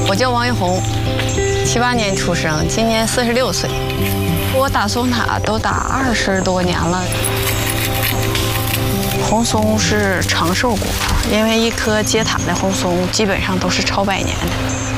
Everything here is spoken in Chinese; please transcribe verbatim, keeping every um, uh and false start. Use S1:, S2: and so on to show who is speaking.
S1: 我叫王玉红，七八年出生，今年四十六岁。我打松塔都打二十多年了。红松是长寿果，因为一棵接塔的红松基本上都是超百年的。